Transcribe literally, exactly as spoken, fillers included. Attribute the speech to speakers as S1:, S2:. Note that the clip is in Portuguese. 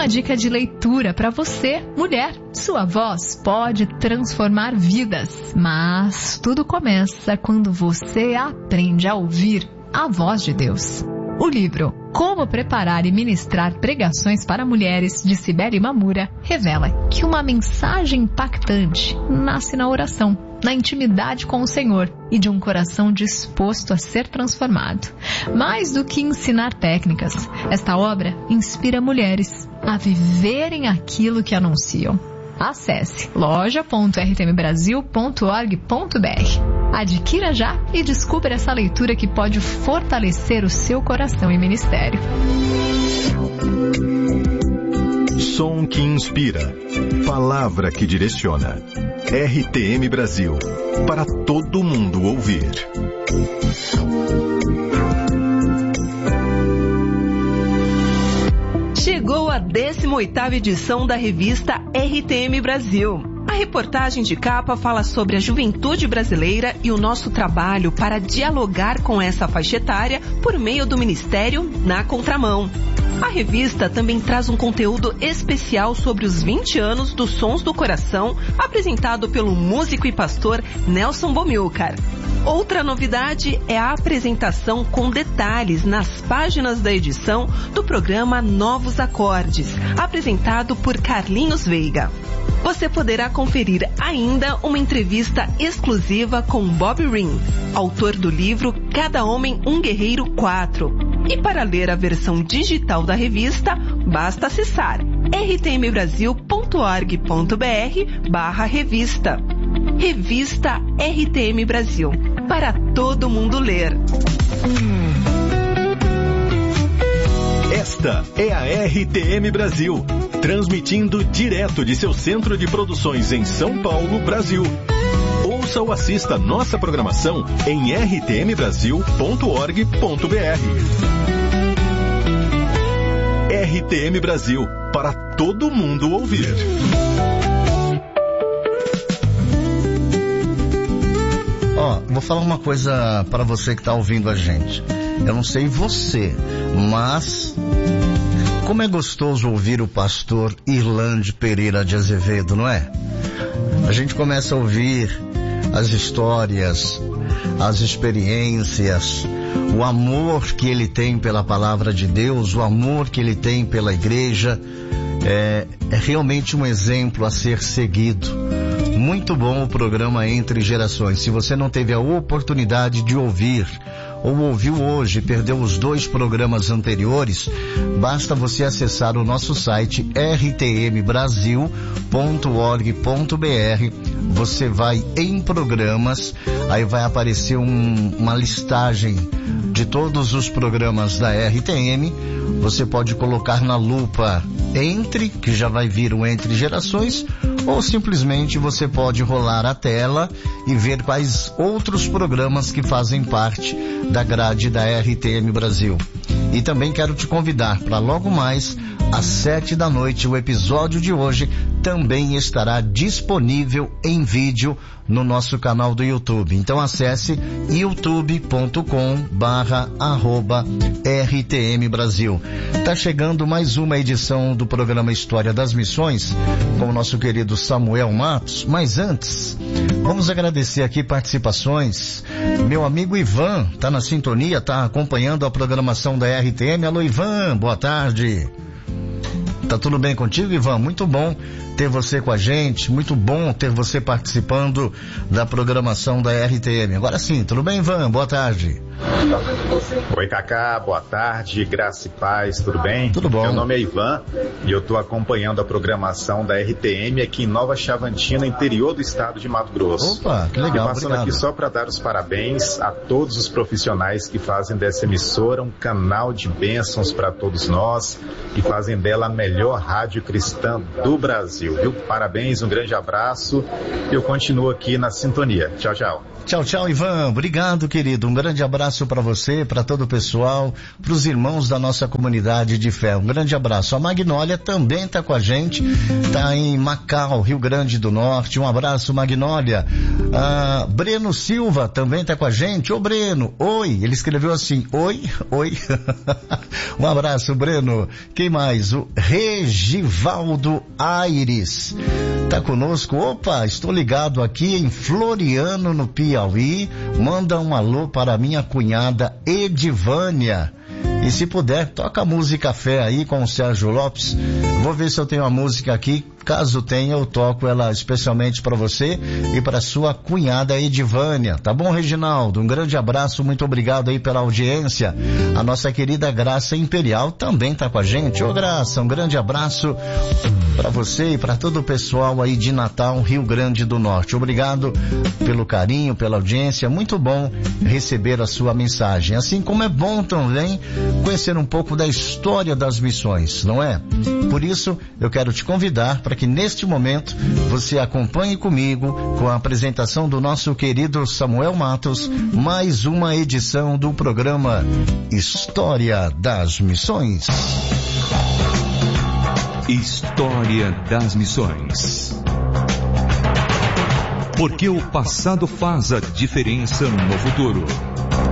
S1: uma dica de leitura para você, mulher. Sua voz pode transformar vidas, mas tudo começa quando você aprende a ouvir a voz de Deus. O livro Como Preparar e Ministrar Pregações para Mulheres, de Cibele Mamura, revela que uma mensagem impactante nasce na oração, na intimidade com o Senhor e de um coração disposto a ser transformado. Mais do que ensinar técnicas, esta obra inspira mulheres a viverem aquilo que anunciam. Acesse loja ponto r t m brasil ponto org ponto b r. Adquira já e descubra essa leitura que pode fortalecer o seu coração e ministério.
S2: Som que inspira, palavra que direciona. R T M Brasil, para todo mundo ouvir.
S3: Chegou a décima oitava edição da revista R T M Brasil. A reportagem de capa fala sobre a juventude brasileira e o nosso trabalho para dialogar com essa faixa etária por meio do Ministério Na Contramão. A revista também traz um conteúdo especial sobre os vinte anos dos Sons do Coração, apresentado pelo músico e pastor Nelson Bomilcar. Outra novidade é a apresentação com detalhes nas páginas da edição do programa Novos Acordes, apresentado por Carlinhos Veiga. Você poderá conferir ainda uma entrevista exclusiva com Bob Ring, autor do livro Cada Homem um Guerreiro quatro. E para ler a versão digital da revista, basta acessar r t m brasil ponto org ponto b r barra revista. Revista R T M Brasil, para todo mundo ler.
S2: Esta é a R T M Brasil, transmitindo direto de seu centro de produções em São Paulo, Brasil. Ouça ou assista nossa programação em r t m brasil ponto org ponto b r. R T M Brasil, para todo mundo ouvir.
S4: Ó, vou falar uma coisa para você que está ouvindo a gente. Eu não sei você, mas como é gostoso ouvir o pastor Irlande Pereira de Azevedo, não é? A gente começa a ouvir as histórias, as experiências, o amor que ele tem pela palavra de Deus, o amor que ele tem pela igreja, é, é realmente um exemplo a ser seguido. Muito bom o programa Entre Gerações. Se você não teve a oportunidade de ouvir, ou ouviu hoje, perdeu os dois programas anteriores, basta você acessar o nosso site r t m brasil ponto org ponto b r. Você vai em programas, aí vai aparecer um, uma listagem de todos os programas da R T M. Você pode colocar na lupa Entre, que já vai vir o Entre Gerações, ou simplesmente você pode rolar a tela e ver quais outros programas que fazem parte da grade da R T M Brasil. E também quero te convidar para logo mais, às sete da noite, o episódio de hoje também estará disponível em vídeo no nosso canal do YouTube. Então acesse youtube ponto com barra arroba R T M Brasil. Tá chegando mais uma edição do programa História das Missões com o nosso querido Samuel Matos, mas antes, vamos agradecer aqui participações. Meu amigo Ivan tá na sintonia, tá acompanhando a programação da R T M. Alô Ivan, boa tarde. Tá tudo bem contigo, Ivan? Muito bom ter você com a gente, muito bom ter você participando da programação da R T M. Agora sim, tudo bem, Ivan? Boa tarde.
S5: Oi, Cacá, boa tarde, graça e paz, tudo bem?
S4: Tudo bom.
S5: Meu nome é Ivan e eu estou acompanhando a programação da R T M aqui em Nova Chavantina, interior do estado de Mato Grosso.
S4: Opa, que legal,
S5: e passando
S4: obrigado.
S5: aqui só para dar os parabéns a todos os profissionais que fazem dessa emissora um canal de bênçãos para todos nós e fazem dela a melhor rádio cristã do Brasil, viu? Parabéns, um grande abraço. Eu continuo aqui na sintonia. Tchau, tchau.
S4: Tchau, tchau, Ivan. Obrigado, querido. Um grande abraço. abraço para você, para todo o pessoal, para os irmãos da nossa comunidade de fé. Um grande abraço. A Magnólia também está com a gente, está em Macau, Rio Grande do Norte. Um abraço, Magnólia. Ah, Breno Silva também está com a gente. Ô Breno, oi. Ele escreveu assim, oi, oi. Um abraço, Breno. Quem mais? O Regivaldo Aires tá conosco. Opa, estou ligado aqui em Floriano, no Piauí. Manda um alô para minha cunhada Edivânia. E se puder, toca a música Fé aí com o Sérgio Lopes. Vou ver se eu tenho uma música aqui. Caso tenha, eu toco ela especialmente para você e para sua cunhada Edivânia. Tá bom, Reginaldo? Um grande abraço, muito obrigado aí pela audiência. A nossa querida Graça Imperial também tá com a gente. Ô Graça, um grande abraço para você e para todo o pessoal aí de Natal, Rio Grande do Norte. Obrigado pelo carinho, pela audiência. Muito bom receber a sua mensagem. Assim como é bom também conhecer um pouco da história das missões, não é? Por isso, eu quero te convidar para que neste momento você acompanhe comigo com a apresentação do nosso querido Samuel Matos, mais uma edição do programa História das Missões.
S6: História das Missões. Porque o passado faz a diferença no futuro.